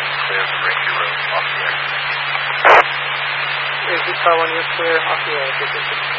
clear from Ranger Road off the air. Is this Star 1, you're clear off the air, 56.